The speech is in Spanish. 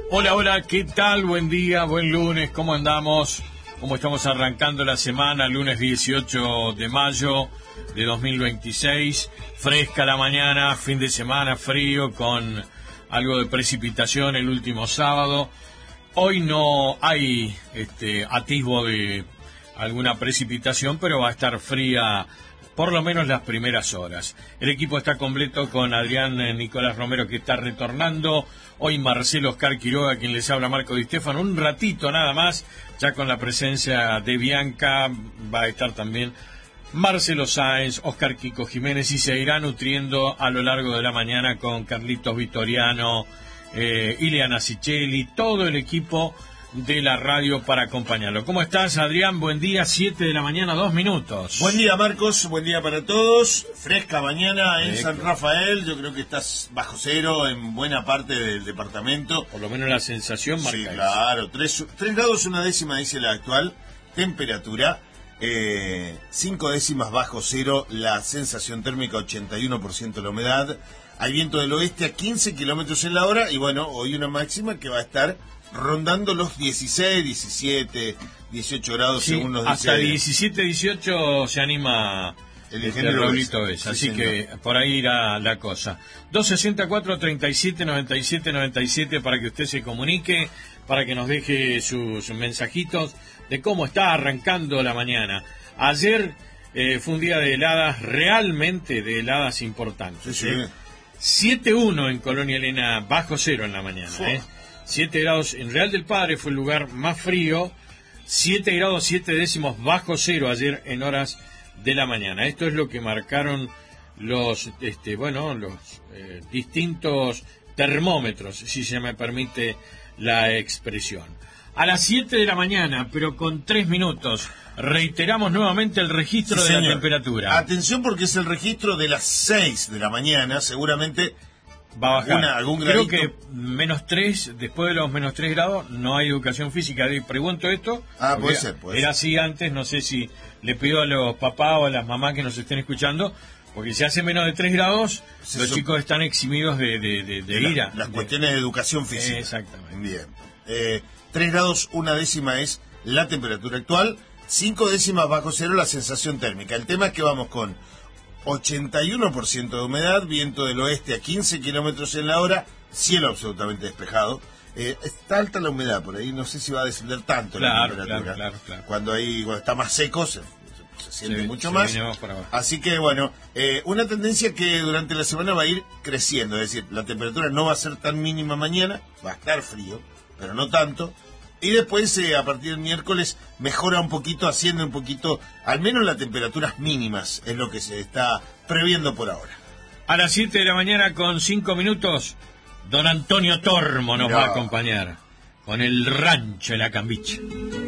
Hola, hola, ¿qué tal? Buen día, buen lunes, ¿cómo andamos? ¿Cómo estamos arrancando la semana? Lunes 18 de mayo de 2026, fresca la mañana, fin de semana frío con algo de precipitación el último sábado. Hoy no hay atisbo de alguna precipitación, pero va a estar fría por lo menos las primeras horas. El equipo está completo con Adrián Nicolás Romero, que está retornando. Hoy Marcelo Oscar Quiroga, quien les habla, Marco Di Stefano. Un ratito nada más, ya con la presencia de Bianca, va a estar también Marcelo Sáenz, Oscar Kiko Jiménez, y se irá nutriendo a lo largo de la mañana con Carlitos Vitoriano, Ileana Sicheli, todo el equipo de la radio para acompañarlo. ¿Cómo estás, Adrián? Buen día, 7 de la mañana, 2 minutos. Buen día, Marcos, buen día para todos. Fresca mañana en San Rafael, yo creo que estás bajo cero en buena parte del departamento. Por lo menos la sensación marca. Sí, claro, 3 grados una décima dice la actual temperatura, 5 décimas bajo cero la sensación térmica, 81% la humedad. Hay viento del oeste a 15 kilómetros en la hora y bueno, hoy una máxima que va a estar rondando los 16, 17, 18 grados, sí, según nos dice. Hasta 17, 18 se anima el ingeniero Raulito es. Así señor, que por ahí irá la cosa. 264 37 97 97 para que usted se comunique, para que nos deje sus mensajitos de cómo está arrancando la mañana. Ayer fue un día de heladas, realmente de heladas importantes. Sí, sí. 7-1 en Colonia Elena, bajo cero en la mañana. 7 grados, en Real del Padre fue el lugar más frío, 7 grados 7 décimos bajo cero ayer en horas de la mañana. Esto es lo que marcaron los distintos termómetros, si se me permite la expresión. A las 7 de la mañana, pero con 3 minutos, reiteramos nuevamente el registro de la temperatura. Atención, porque es el registro de las 6 de la mañana, seguramente va a bajar. Algún gradito. Creo que -3, después de los -3 grados, no hay educación física. Pregunto esto. Puede ser. Era así antes, no sé si le pido a los papás o a las mamás que nos estén escuchando, porque si hace menos de 3 grados, los chicos están eximidos de ir a... Las cuestiones de educación física. Exactamente. Bien. 3 grados una décima es la temperatura actual, 5 décimas bajo cero la sensación térmica. El tema es que vamos con 81% de humedad, viento del oeste a 15 kilómetros en la hora, cielo absolutamente despejado. Está alta la humedad por ahí, no sé si va a descender tanto la temperatura. Claro. Cuando está más seco se siente mucho más. Así que bueno, una tendencia que durante la semana va a ir creciendo, es decir, la temperatura no va a ser tan mínima mañana, va a estar frío, pero no tanto. Y después, a partir del miércoles, mejora un poquito, asciende un poquito, al menos las temperaturas mínimas, es lo que se está previendo por ahora. A las 7 de la mañana con 5 minutos, don Antonio Tormo nos va a acompañar con el Rancho de la Cambiche.